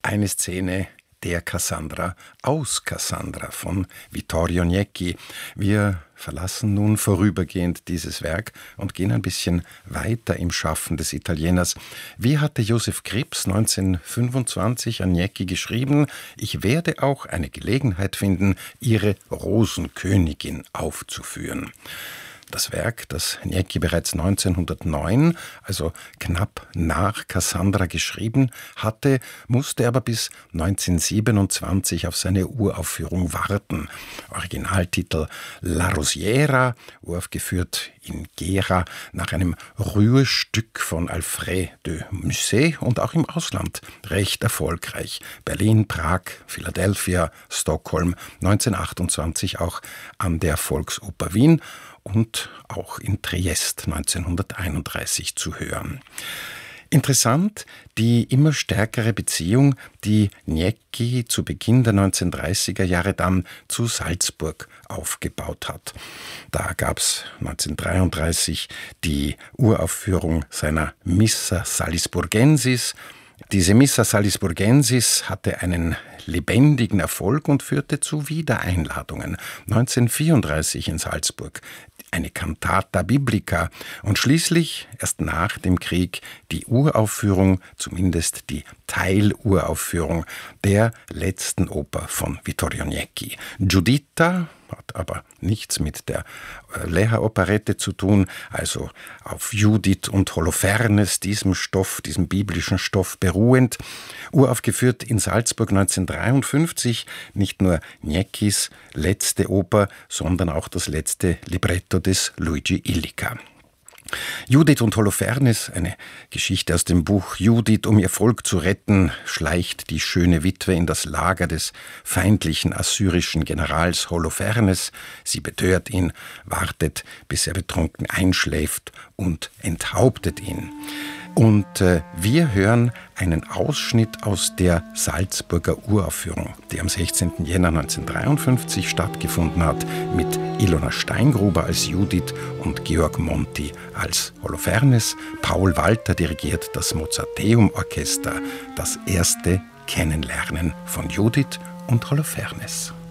eine Szene der Cassandra aus Cassandra von Vittorio Niecki. Wir verlassen nun vorübergehend dieses Werk und gehen ein bisschen weiter im Schaffen des Italieners. Wie hatte Josef Krips 1925 an Niecki geschrieben: Ich werde auch eine Gelegenheit finden, Ihre Rosenkönigin aufzuführen. Das Werk, das Niecki bereits 1909, also knapp nach Cassandra geschrieben hatte, musste aber bis 1927 auf seine Uraufführung warten. Originaltitel La Rosiera, uraufgeführt in Gera, nach einem Rührstück von Alfred de Musset und auch im Ausland recht erfolgreich. Berlin, Prag, Philadelphia, Stockholm, 1928 auch an der Volksoper Wien und auch in Triest 1931 zu hören. Interessant, die immer stärkere Beziehung, die Niecki zu Beginn der 1930er Jahre dann zu Salzburg aufgebaut hat. Da gab es 1933 die Uraufführung seiner Missa Salisburgensis. Diese Missa Salisburgensis hatte einen lebendigen Erfolg und führte zu Wiedereinladungen. 1934 in Salzburg eine Cantata Biblica und schließlich, erst nach dem Krieg, die Uraufführung, zumindest die Teiluraufführung der letzten Oper von Vittorio Niecki. Giuditta hat aber nichts mit der Leha-Operette zu tun, also auf Judith und Holofernes, diesem biblischen Stoff beruhend. Uraufgeführt in Salzburg 1953, nicht nur Nieckis letzte Oper, sondern auch das letzte Libretto des Luigi Illica. Judith und Holofernes, eine Geschichte aus dem Buch Judith. Um ihr Volk zu retten, schleicht die schöne Witwe in das Lager des feindlichen assyrischen Generals Holofernes. Sie betört ihn, wartet, bis er betrunken einschläft und enthauptet ihn. Und wir hören einen Ausschnitt aus der Salzburger Uraufführung, die am 16. Jänner 1953 stattgefunden hat, mit Ilona Steingruber als Judith und Georg Monti als Holofernes. Paul Walter dirigiert das Mozarteum-Orchester, das erste Kennenlernen von Judith und Holofernes.